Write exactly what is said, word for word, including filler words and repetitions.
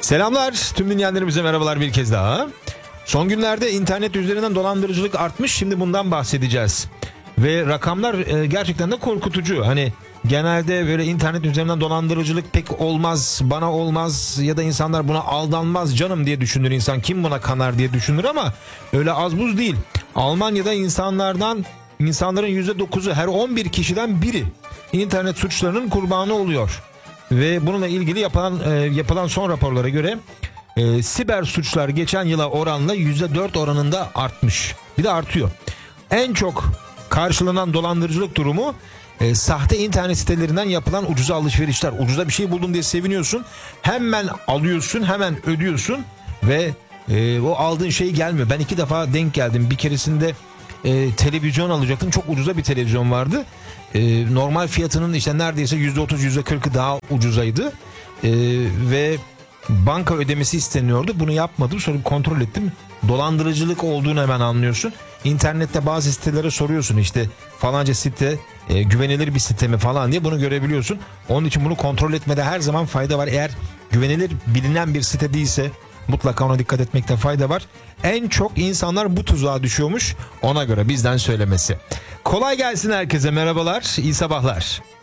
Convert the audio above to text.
Selamlar tüm dinleyenlerimize, merhabalar bir kez daha. Son günlerde internet üzerinden dolandırıcılık artmış, şimdi bundan bahsedeceğiz. Ve rakamlar gerçekten de korkutucu. Hani genelde böyle internet üzerinden dolandırıcılık pek olmaz, bana olmaz ya da insanlar buna aldanmaz canım diye düşünür insan. Kim buna kanar diye düşünür ama öyle az buz değil. Almanya'da insanlardan insanların yüzde dokuzu, her on bir kişiden biri internet suçlarının kurbanı oluyor. Ve bununla ilgili yapılan e, yapılan son raporlara göre e, siber suçlar geçen yıla oranla yüzde dört oranında artmış. Bir de artıyor. En çok karşılanan dolandırıcılık durumu e, sahte internet sitelerinden yapılan ucuza alışverişler. Ucuza bir şey buldum diye seviniyorsun. Hemen alıyorsun, hemen ödüyorsun ve e, o aldığın şey gelmiyor. Ben iki defa denk geldim. Bir keresinde e, televizyon alacaktım. Çok ucuza bir televizyon vardı. E, normal fiyatının işte neredeyse yüzde otuz yüzde kırkı daha ucuzaydı. E, ve banka ödemesi isteniyordu. Bunu yapmadım. Sonra kontrol ettim. Dolandırıcılık olduğunu hemen anlıyorsun. İnternette bazı sitelere soruyorsun, işte falanca site e, güvenilir bir site mi falan diye, bunu görebiliyorsun. Onun için bunu kontrol etmede her zaman fayda var. Eğer güvenilir, bilinen bir site değilse mutlaka ona dikkat etmekte fayda var. En çok insanlar bu tuzağa düşüyormuş, ona göre bizden söylemesi. Kolay gelsin herkese, merhabalar, iyi sabahlar.